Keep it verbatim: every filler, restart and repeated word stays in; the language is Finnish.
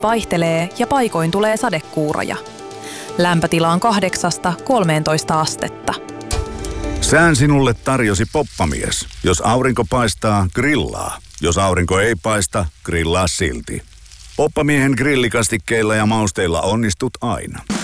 Vaihtelee ja paikoin tulee sadekuuroja. Lämpötila on kahdeksasta kolmeentoista astetta. Sään sinulle tarjosi poppamies. Jos aurinko paistaa, grillaa. Jos aurinko ei paista, grillaa silti. Poppamiehen grillikastikkeilla ja mausteilla onnistut aina.